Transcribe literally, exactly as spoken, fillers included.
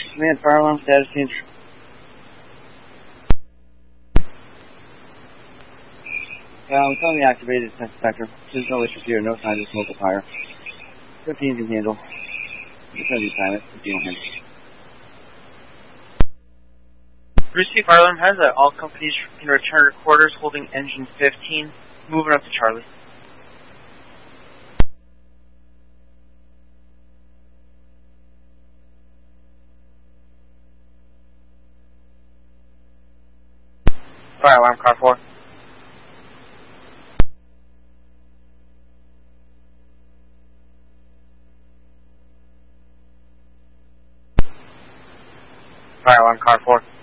Command, fire alarm status change. Uh, we currently activated test sector. There's no issues here, no signs of smoke or fire. fifteen can handle. It's going to be silent if you don't handle. Bruce C. Fire alarm has that all companies can return to quarters holding engine fifteen. Moving up to Charlie. Fire alarm, car four. Fire alarm, car four.